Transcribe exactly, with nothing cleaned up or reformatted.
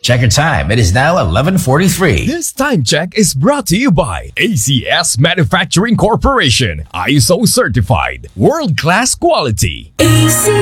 Check your time. It is now eleven forty-three. This time check is brought to you by A C S Manufacturing Corporation, I S O certified, world-class quality. A C